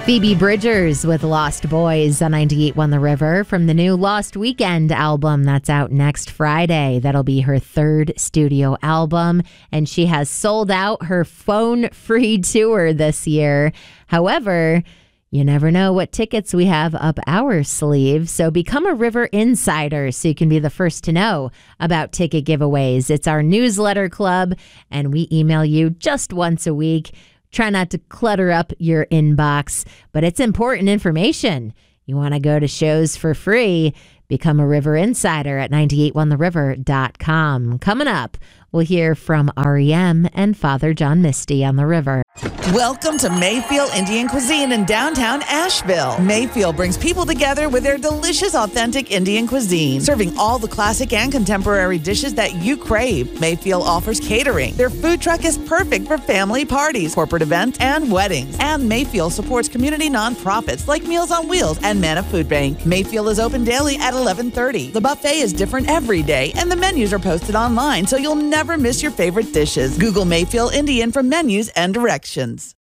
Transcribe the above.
Phoebe Bridgers with Lost Boys on 98.1 The River from the new Lost Weekend album that's out next Friday. That'll be her third studio album, and she has sold out her phone-free tour this year. However, you never know what tickets we have up our sleeve, so become a River Insider so you can be the first to know about ticket giveaways. It's our newsletter club, and we email you just once a week. Try not to clutter up your inbox, but it's important information. You want to go to shows for free? Become a River Insider at 981theriver.com. Coming up, we'll hear from REM and Father John Misty on the River. Welcome to Mayfield Indian Cuisine in downtown Asheville. Mayfield brings people together with their delicious, authentic Indian cuisine, serving all the classic and contemporary dishes that you crave. Mayfield offers catering. Their food truck is perfect for family parties, corporate events, and weddings. And Mayfield supports community nonprofits like Meals on Wheels and Manna Food Bank. Mayfield is open daily at 11:30. The buffet is different every day, and the menus are posted online, so you'll never miss your favorite dishes. Google Mayfield Indian for menus and directions.